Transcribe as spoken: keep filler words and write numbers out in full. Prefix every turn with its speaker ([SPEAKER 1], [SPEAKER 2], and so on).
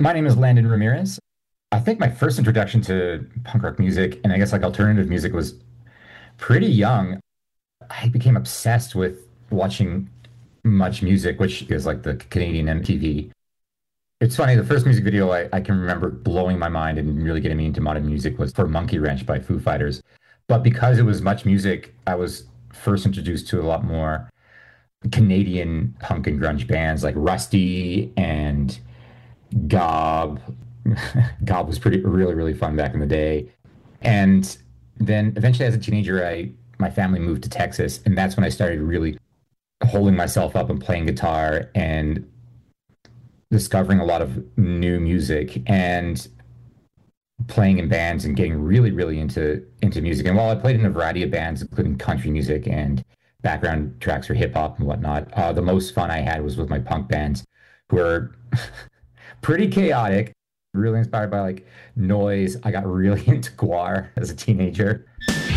[SPEAKER 1] My name is Landon Ramirez. I think my first introduction to punk rock music and I guess like alternative music was pretty young. I became obsessed with watching Much Music, which is like the Canadian M T V. It's funny, the first music video I, I can remember blowing my mind and really getting me into modern music was for Monkey Wrench by Foo Fighters. But because it was Much Music, I was first introduced to a lot more Canadian punk and grunge bands like Rusty and Gob. Gob was pretty really really fun back in the day. And then eventually, as a teenager, I my family moved to Texas, and that's when I started really holding myself up and playing guitar and discovering a lot of new music and playing in bands and getting really really into into music. And while I played in a variety of bands, including country music and background tracks for hip hop and whatnot, uh, the most fun I had was with my punk bands, who were pretty chaotic, really inspired by like noise. I got really into Guar as a teenager.